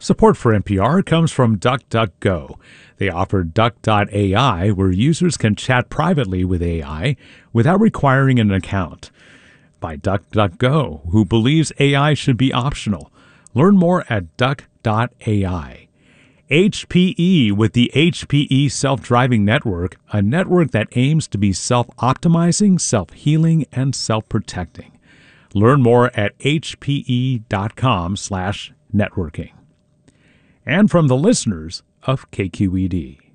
Support for NPR comes from DuckDuckGo. They offer Duck.ai, where users can chat privately with AI without requiring an account. By DuckDuckGo, who believes AI should be optional. Learn more at Duck.ai. HPE with the HPE Self-Driving Network, a network that aims to be self-optimizing, self-healing, and self-protecting. Learn more at hpe.com/networking. And from the listeners of KQED.